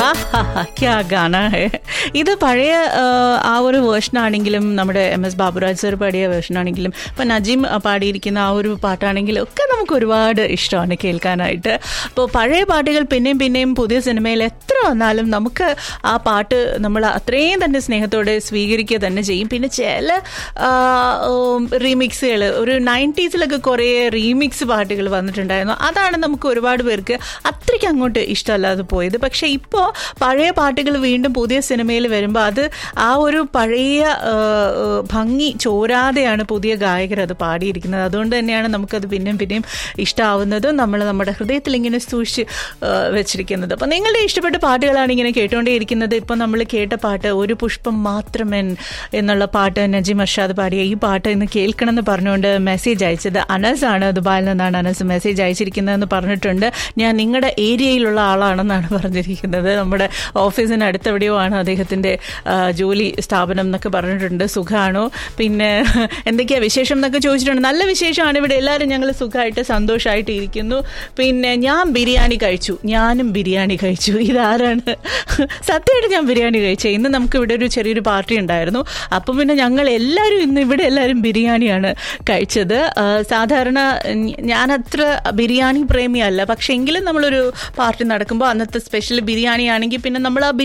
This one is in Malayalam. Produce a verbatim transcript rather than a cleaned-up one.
ക്യാ ഗാന ഹേ. ഇത് പഴയ ആ ഒരു വേർഷൻ ആണെങ്കിലും നമ്മുടെ എം എസ് ബാബുരാജ് സർ പാടിയ വേർഷൻ ആണെങ്കിലും ഇപ്പം നജീം പാടിയിരിക്കുന്ന ആ ഒരു പാട്ടാണെങ്കിലും ഒക്കെ നമുക്ക് ഒരുപാട് ഇഷ്ടമാണ് കേൾക്കാനായിട്ട്. അപ്പോൾ പഴയ പാട്ടുകൾ പിന്നെയും പിന്നെയും പുതിയ സിനിമയിൽ എത്ര വന്നാലും നമുക്ക് ആ പാട്ട് നമ്മൾ അത്രയും തന്നെ സ്നേഹത്തോടെ സ്വീകരിക്കുക തന്നെ ചെയ്യും. പിന്നെ ചില റീമിക്സുകൾ ഒരു നയൻറ്റീസിലൊക്കെ കുറേ റീമിക്സ് പാട്ടുകൾ വന്നിട്ടുണ്ടായിരുന്നു. അതാണ് നമുക്ക് ഒരുപാട് പേർക്ക് അത്രയ്ക്ക് അങ്ങോട്ട് ഇഷ്ടമല്ലാതെ പോയത്. പക്ഷെ ഇപ്പോൾ പഴയ പാട്ടുകൾ വീണ്ടും പുതിയ സിനിമയിൽ വരുമ്പോൾ അത് ആ ഒരു പഴയ ഭംഗി ചോരാതെയാണ് പുതിയ ഗായകർ അത് പാടിയിരിക്കുന്നത്. അതുകൊണ്ട് തന്നെയാണ് നമുക്കത് പിന്നെയും പിന്നെയും ഇഷ്ടമാവുന്നത്, നമ്മൾ നമ്മുടെ ഹൃദയത്തിൽ ഇങ്ങനെ സൂക്ഷിച്ച് വെച്ചിരിക്കുന്നത്. അപ്പം നിങ്ങളുടെ ഇഷ്ടപ്പെട്ട പാട്ടുകളാണ് ഇങ്ങനെ കേട്ടുകൊണ്ടേയിരിക്കുന്നത്. ഇപ്പം നമ്മൾ കേട്ട പാട്ട് ഒരു പുഷ്പം മാത്രമേ എന്നുള്ള പാട്ട് നജീം അർഷാദ് പാടിയ ഈ പാട്ട് ഇന്ന് കേൾക്കണം എന്ന് പറഞ്ഞുകൊണ്ട് മെസ്സേജ് അയച്ചത് അനസ് ആണ്. ദുബായിൽ നിന്നാണ് അനസ് മെസ്സേജ് അയച്ചിരിക്കുന്നതെന്ന് പറഞ്ഞിട്ടുണ്ട്. ഞാൻ നിങ്ങളുടെ ഏരിയയിലുള്ള ആളാണെന്നാണ് പറഞ്ഞിരിക്കുന്നത്. നമ്മുടെ ഓഫീസിന് അടുത്തെവിടെയോ ആണ് അദ്ദേഹത്തിൻ്റെ ജോലി സ്ഥാപനം എന്നൊക്കെ പറഞ്ഞിട്ടുണ്ട്. സുഖമാണോ, പിന്നെ എന്തൊക്കെയാണ് വിശേഷം എന്നൊക്കെ ചോദിച്ചിട്ടുണ്ട്. നല്ല വിശേഷമാണ്. ഇവിടെ എല്ലാവരും ഞങ്ങൾ സുഖമായിട്ട് സന്തോഷമായിട്ട് ഇരിക്കുന്നു. പിന്നെ ഞാൻ ബിരിയാണി കഴിച്ചു, ഞാനും ബിരിയാണി കഴിച്ചു. ഇതാരാണ്? സത്യമായിട്ട് ഞാൻ ബിരിയാണി കഴിച്ചത്. ഇന്ന് നമുക്ക് ഇവിടെ ഒരു ചെറിയൊരു പാർട്ടി ഉണ്ടായിരുന്നു. അപ്പം പിന്നെ ഞങ്ങൾ എല്ലാവരും ഇന്ന് ഇവിടെ എല്ലാവരും ബിരിയാണിയാണ് കഴിച്ചത്. സാധാരണ ഞാനത്ര ബിരിയാണി പ്രേമിയല്ല, പക്ഷെ എങ്കിലും നമ്മളൊരു പാർട്ടി നടക്കുമ്പോൾ അന്നത്തെ സ്പെഷ്യൽ ബിരിയാണി ആണെങ്കിൽ പിന്നെ നമ്മൾ ആ